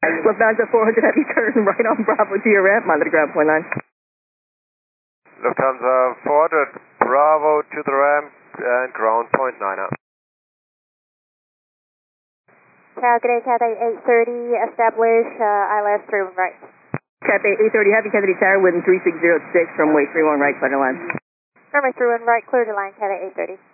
Lufthansa 400 Heavy, turn right on Bravo to your ramp, monitor ground point 9. Lufthansa 400 Bravo to the ramp and ground point 9 out. Cathay 830, establish ILS 31 right. Cathay 830 Heavy, Kennedy Tower, wind 3606, runway 31 right, center line. Runway 31 right, clear to line, Cathay 830.